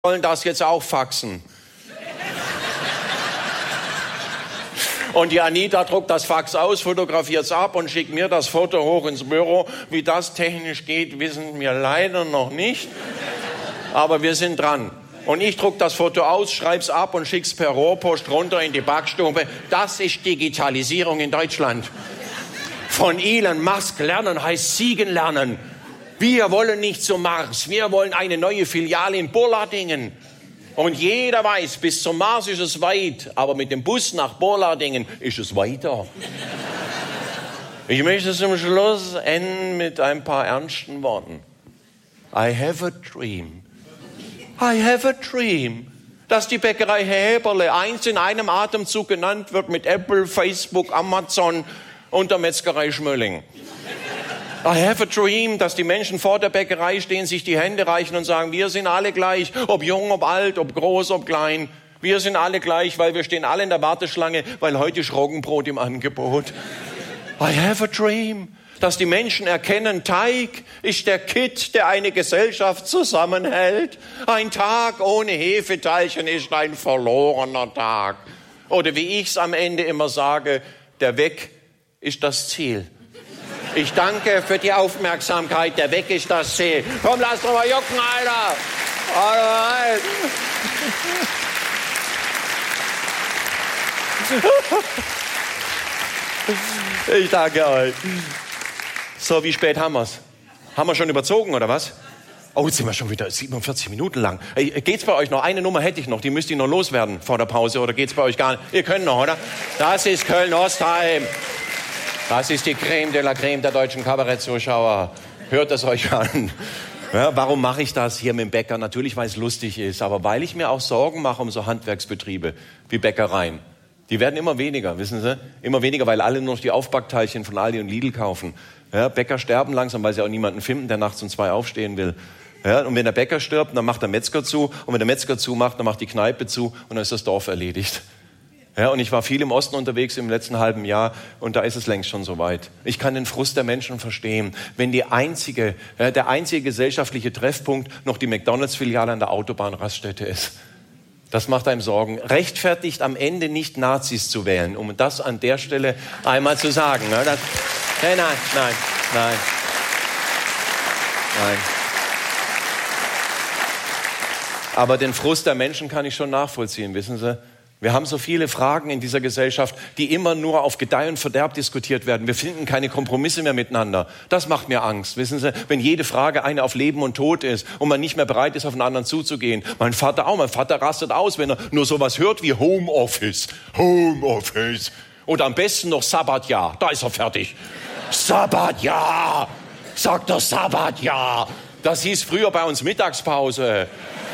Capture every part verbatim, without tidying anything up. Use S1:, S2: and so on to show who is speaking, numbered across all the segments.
S1: wollen das jetzt auch faxen. Und die Anita druckt das Fax aus, fotografiert es ab und schickt mir das Foto hoch ins Büro. Wie das technisch geht, wissen wir leider noch nicht. Aber wir sind dran. Und ich druck das Foto aus, schreib's ab und schick's per Rohrpost runter in die Backstube. Das ist Digitalisierung in Deutschland. Von Elon Musk lernen heißt siegen lernen. Wir wollen nicht zum Mars, wir wollen eine neue Filiale in Burladingen. Und jeder weiß, bis zum Mars ist es weit, aber mit dem Bus nach Burladingen ist es weiter. Ich möchte zum Schluss enden mit ein paar ernsten Worten. I have a dream. I have a dream. Dass die Bäckerei Häberle eins in einem Atemzug genannt wird mit Apple, Facebook, Amazon und der Metzgerei Schmölling. I have a dream, dass die Menschen vor der Bäckerei stehen, sich die Hände reichen und sagen, wir sind alle gleich, ob jung, ob alt, ob groß, ob klein. Wir sind alle gleich, weil wir stehen alle in der Warteschlange, weil heute ist Roggenbrot im Angebot. I have a dream, dass die Menschen erkennen, Teig ist der Kitt, der eine Gesellschaft zusammenhält. Ein Tag ohne Hefeteilchen ist ein verlorener Tag. Oder wie ich es am Ende immer sage, der Weg ist das Ziel. Ich danke für die Aufmerksamkeit. Der Weg ist das Ziel. Komm, lass doch mal jucken, Alter. Alright. Ich danke euch. So, wie spät haben wir's? Haben wir schon überzogen, oder was? Oh, jetzt sind wir schon wieder siebenundvierzig Minuten lang. Hey, geht's bei euch noch? Eine Nummer hätte ich noch. Die müsst ihr noch loswerden vor der Pause. Oder geht's bei euch gar nicht? Ihr könnt noch, oder? Das ist Köln-Ostheim. Das ist die Creme de la Creme der deutschen Kabarettzuschauer. Hört es euch an. Ja, warum mache ich das hier mit dem Bäcker? Natürlich, weil es lustig ist, aber weil ich mir auch Sorgen mache um so Handwerksbetriebe wie Bäckereien. Die werden immer weniger, wissen Sie? Immer weniger, weil alle nur noch die Aufbackteilchen von Aldi und Lidl kaufen. Ja, Bäcker sterben langsam, weil sie auch niemanden finden, der nachts um zwei aufstehen will. Ja, und wenn der Bäcker stirbt, dann macht der Metzger zu. Und wenn der Metzger zumacht, dann macht die Kneipe zu. Und dann ist das Dorf erledigt. Ja, und ich war viel im Osten unterwegs im letzten halben Jahr und da ist es längst schon soweit. Ich kann den Frust der Menschen verstehen, wenn die einzige, ja, der einzige gesellschaftliche Treffpunkt noch die McDonalds-Filiale an der Autobahnraststätte ist. Das macht einem Sorgen. Rechtfertigt am Ende nicht Nazis zu wählen, um das an der Stelle einmal zu sagen. Ne? Das, nein, nein, nein, nein, nein. Aber den Frust der Menschen kann ich schon nachvollziehen, wissen Sie? Wir haben so viele Fragen in dieser Gesellschaft, die immer nur auf Gedeih und Verderb diskutiert werden. Wir finden keine Kompromisse mehr miteinander. Das macht mir Angst, wissen Sie, wenn jede Frage eine auf Leben und Tod ist und man nicht mehr bereit ist, auf einen anderen zuzugehen. Mein Vater auch, mein Vater rastet aus, wenn er nur sowas hört wie Homeoffice. Homeoffice. Oder am besten noch Sabbatjahr, da ist er fertig. Sabbatjahr, sagt doch Sabbatjahr. Das hieß früher bei uns Mittagspause.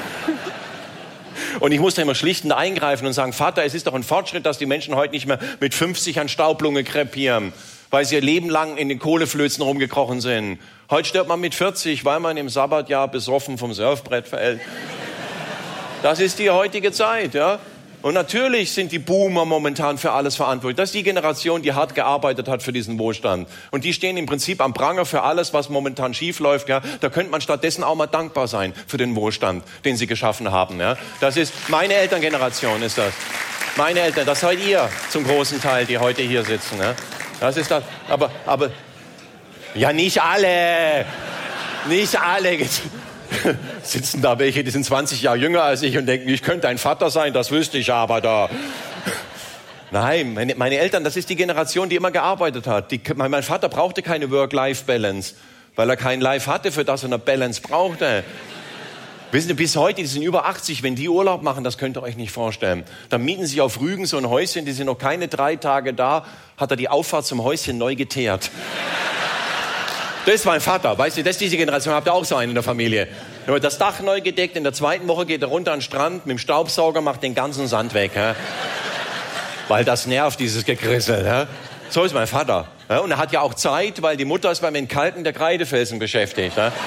S1: Und ich musste immer schlichtend eingreifen und sagen, Vater, es ist doch ein Fortschritt, dass die Menschen heute nicht mehr mit fünfzig an Staublunge krepieren, weil sie ihr Leben lang in den Kohleflözen rumgekrochen sind. Heute stirbt man mit vierzig, weil man im Sabbatjahr besoffen vom Surfbrett fällt. Das ist die heutige Zeit, ja. Und natürlich sind die Boomer momentan für alles verantwortlich. Das ist die Generation, die hart gearbeitet hat für diesen Wohlstand. Und die stehen im Prinzip am Pranger für alles, was momentan schief läuft. Ja. Da könnte man stattdessen auch mal dankbar sein für den Wohlstand, den sie geschaffen haben. Ja. Das ist meine Elterngeneration, ist das. Meine Eltern, das seid ihr zum großen Teil, die heute hier sitzen. Ja. Das ist das. Aber, aber, ja, nicht alle. Nicht alle. Sitzen da welche, die sind zwanzig Jahre jünger als ich und denken, ich könnte ein Vater sein, das wüsste ich aber da. Nein, meine, meine Eltern, das ist die Generation, die immer gearbeitet hat. Die, mein, mein Vater brauchte keine Work-Life-Balance, weil er kein Life hatte, für das er eine Balance brauchte. Wissen Sie, bis heute, die sind über achtzig, wenn die Urlaub machen, das könnt ihr euch nicht vorstellen. Dann mieten sie auf Rügen so ein Häuschen, die sind noch keine drei Tage da, hat er die Auffahrt zum Häuschen neu geteert. Das ist mein Vater, weißt du, das ist diese Generation, habt ihr auch so einen in der Familie. Er hat das Dach neu gedeckt, in der zweiten Woche geht er runter an den Strand mit dem Staubsauger, macht den ganzen Sand weg. Ja? Weil das nervt, dieses Gekrissel. Ja? So ist mein Vater. Ja? Und er hat ja auch Zeit, weil die Mutter ist beim Entkalken der Kreidefelsen beschäftigt. Ja?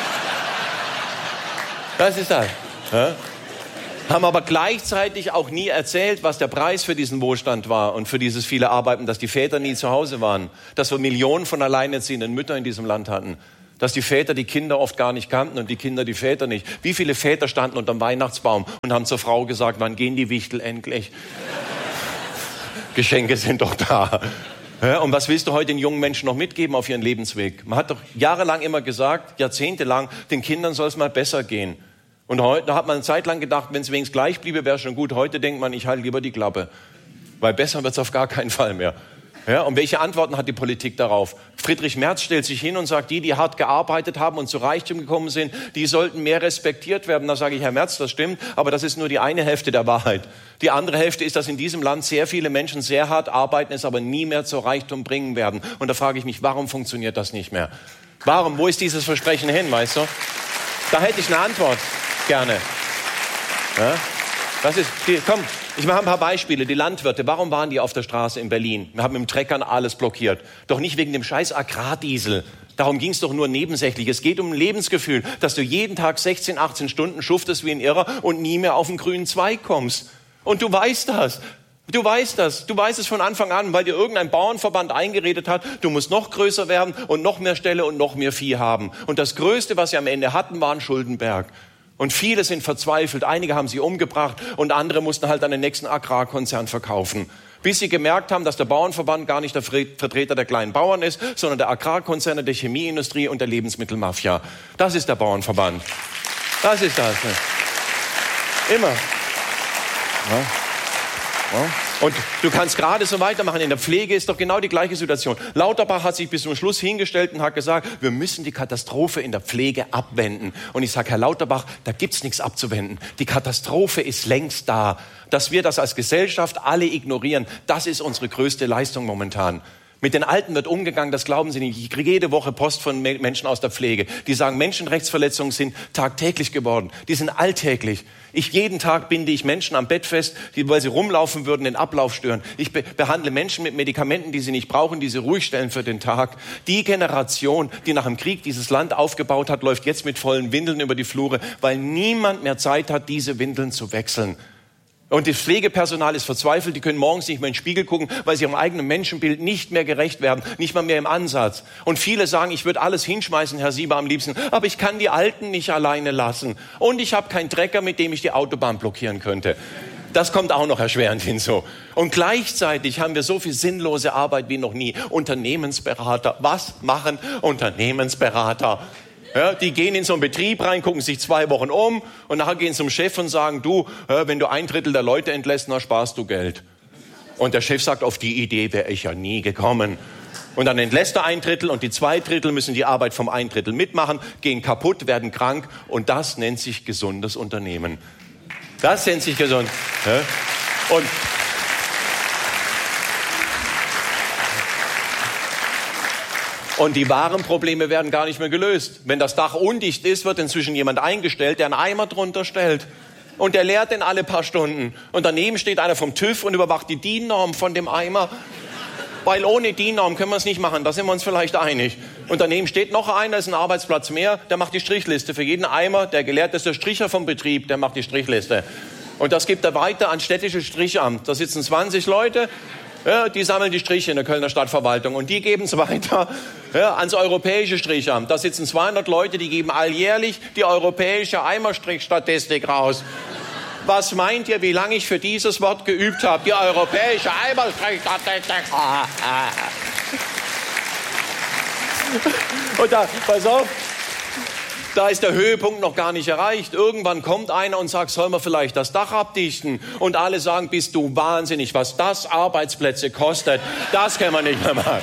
S1: Das ist das. Ja? Haben aber gleichzeitig auch nie erzählt, was der Preis für diesen Wohlstand war und für dieses viele Arbeiten, dass die Väter nie zu Hause waren, dass wir Millionen von alleinerziehenden Müttern in diesem Land hatten, Dass die Väter die Kinder oft gar nicht kannten und die Kinder die Väter nicht. Wie viele Väter standen unterm Weihnachtsbaum und haben zur Frau gesagt, wann gehen die Wichtel endlich? Geschenke sind doch da. Ja, und was willst du heute den jungen Menschen noch mitgeben auf ihren Lebensweg? Man hat doch jahrelang immer gesagt, jahrzehntelang, den Kindern soll es mal besser gehen. Und heute da hat man eine Zeit lang gedacht, wenn es wenigstens gleich bliebe, wäre schon gut. Heute denkt man, ich halte lieber die Klappe. Weil besser wird es auf gar keinen Fall mehr. Ja, und welche Antworten hat die Politik darauf? Friedrich Merz stellt sich hin und sagt, die, die hart gearbeitet haben und zu Reichtum gekommen sind, die sollten mehr respektiert werden. Da sage ich, Herr Merz, das stimmt, aber das ist nur die eine Hälfte der Wahrheit. Die andere Hälfte ist, dass in diesem Land sehr viele Menschen sehr hart arbeiten, es aber nie mehr zu Reichtum bringen werden. Und da frage ich mich, warum funktioniert das nicht mehr? Warum? Wo ist dieses Versprechen hin, weißt du? Da hätte ich eine Antwort gerne. Ja? Das ist, die, komm, ich mache ein paar Beispiele. Die Landwirte, warum waren die auf der Straße in Berlin? Wir haben mit dem Treckern alles blockiert. Doch nicht wegen dem scheiß Agrardiesel. Darum ging es doch nur nebensächlich. Es geht um ein Lebensgefühl, dass du jeden Tag sechzehn, achtzehn Stunden schuftest wie ein Irrer und nie mehr auf den grünen Zweig kommst. Und du weißt das. Du weißt das. Du weißt es von Anfang an, weil dir irgendein Bauernverband eingeredet hat, du musst noch größer werden und noch mehr Ställe und noch mehr Vieh haben. Und das Größte, was sie am Ende hatten, war ein Schuldenberg. Und viele sind verzweifelt, einige haben sie umgebracht und andere mussten halt an den nächsten Agrarkonzern verkaufen. Bis sie gemerkt haben, dass der Bauernverband gar nicht der Vertreter der kleinen Bauern ist, sondern der Agrarkonzerne, der Chemieindustrie und der Lebensmittelmafia. Das ist der Bauernverband. Das ist das. Immer. Ja. Ja. Und du kannst gerade so weitermachen. In der Pflege ist doch genau die gleiche Situation. Lauterbach hat sich bis zum Schluss hingestellt und hat gesagt, wir müssen die Katastrophe in der Pflege abwenden. Und ich sage, Herr Lauterbach, da gibt's nichts abzuwenden. Die Katastrophe ist längst da. Dass wir das als Gesellschaft alle ignorieren, das ist unsere größte Leistung momentan. Mit den Alten wird umgegangen, das glauben Sie nicht. Ich kriege jede Woche Post von Menschen aus der Pflege, die sagen, Menschenrechtsverletzungen sind tagtäglich geworden. Die sind alltäglich. Ich, jeden Tag binde ich Menschen am Bett fest, die, weil sie rumlaufen würden, den Ablauf stören. Ich be- behandle Menschen mit Medikamenten, die sie nicht brauchen, die sie ruhig stellen für den Tag. Die Generation, die nach dem Krieg dieses Land aufgebaut hat, läuft jetzt mit vollen Windeln über die Flure, weil niemand mehr Zeit hat, diese Windeln zu wechseln. Und das Pflegepersonal ist verzweifelt, die können morgens nicht mehr in den Spiegel gucken, weil sie ihrem eigenen Menschenbild nicht mehr gerecht werden, nicht mal mehr im Ansatz. Und viele sagen, ich würde alles hinschmeißen, Herr Sieber, am liebsten, aber ich kann die Alten nicht alleine lassen. Und ich habe keinen Trecker, mit dem ich die Autobahn blockieren könnte. Das kommt auch noch erschwerend hinzu. Und gleichzeitig haben wir so viel sinnlose Arbeit wie noch nie. Unternehmensberater, was machen Unternehmensberater? Ja, die gehen in so einen Betrieb rein, gucken sich zwei Wochen um und nachher gehen zum Chef und sagen, du, wenn du ein Drittel der Leute entlässt, dann sparst du Geld. Und der Chef sagt, auf die Idee wäre ich ja nie gekommen. Und dann entlässt er ein Drittel und die zwei Drittel müssen die Arbeit vom ein Drittel mitmachen, gehen kaputt, werden krank und das nennt sich gesundes Unternehmen. Das nennt sich gesund. Ja? Und Und die wahren Probleme werden gar nicht mehr gelöst. Wenn das Dach undicht ist, wird inzwischen jemand eingestellt, der einen Eimer drunter stellt. Und der leert den alle paar Stunden. Und daneben steht einer vom TÜV und überwacht die D I N-Norm von dem Eimer. Weil ohne D I N-Norm können wir es nicht machen, da sind wir uns vielleicht einig. Und daneben steht noch einer, das ist ein Arbeitsplatz mehr, der macht die Strichliste. Für jeden Eimer, der gelehrteste Stricher vom Betrieb, der macht die Strichliste. Und das gibt er weiter ans städtische Strichamt. Da sitzen zwanzig Leute. Ja, die sammeln die Striche in der Kölner Stadtverwaltung und die geben es weiter ja, ans europäische Strichamt. Da sitzen zweihundert Leute, die geben alljährlich die europäische Eimerstrichstatistik raus. Was meint ihr, wie lange ich für dieses Wort geübt habe? Die europäische Eimerstrichstatistik. Und da, pass auf, da ist der Höhepunkt noch gar nicht erreicht. Irgendwann kommt einer und sagt, soll man vielleicht das Dach abdichten? Und alle sagen, bist du wahnsinnig, was das Arbeitsplätze kostet. Das kann man nicht mehr machen.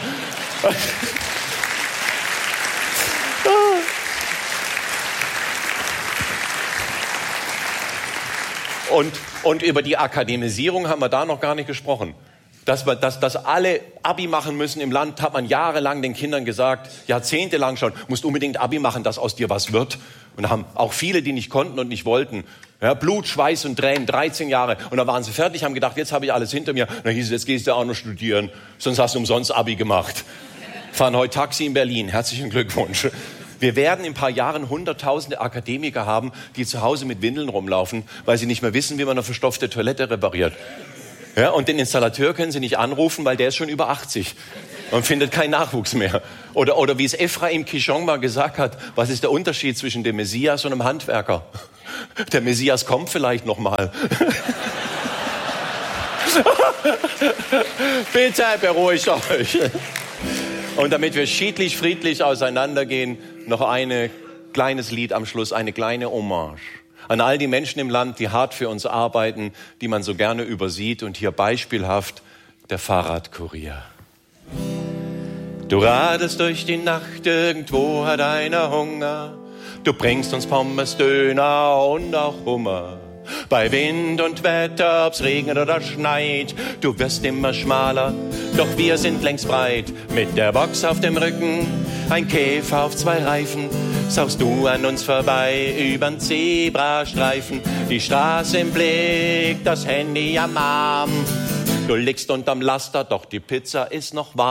S1: Und, und über die Akademisierung haben wir da noch gar nicht gesprochen. Dass, wir, dass, dass alle Abi machen müssen im Land, hat man jahrelang den Kindern gesagt, jahrzehntelang schon, musst unbedingt Abi machen, dass aus dir was wird. Und da haben auch viele, die nicht konnten und nicht wollten, ja, Blut, Schweiß und Tränen, dreizehn Jahre. Und dann waren sie fertig, haben gedacht, jetzt habe ich alles hinter mir. Und dann hieß es, jetzt gehst du auch noch studieren, sonst hast du umsonst Abi gemacht. Fahren heute Taxi in Berlin, herzlichen Glückwunsch. Wir werden in ein paar Jahren hunderttausende Akademiker haben, die zu Hause mit Windeln rumlaufen, weil sie nicht mehr wissen, wie man eine verstopfte Toilette repariert. Ja, und den Installateur können Sie nicht anrufen, weil der ist schon über achtzig. und findet keinen Nachwuchs mehr. Oder, oder wie es Ephraim Kishon mal gesagt hat, was ist der Unterschied zwischen dem Messias und einem Handwerker? Der Messias kommt vielleicht noch mal. Bitte beruhigt euch. Und damit wir schiedlich, friedlich auseinandergehen, noch ein kleines Lied am Schluss, eine kleine Hommage an all die Menschen im Land, die hart für uns arbeiten, die man so gerne übersieht. Und hier beispielhaft der Fahrradkurier. Du radelst durch die Nacht, irgendwo hat einer Hunger. Du bringst uns Pommes, Döner und auch Hummer. Bei Wind und Wetter, ob's regnet oder schneit, du wirst immer schmaler, doch wir sind längst breit. Mit der Box auf dem Rücken, ein Käfer auf zwei Reifen, saust du an uns vorbei übern Zebrastreifen. Die Straße im Blick, das Handy am Arm. Du liegst unterm Laster, doch die Pizza ist noch warm.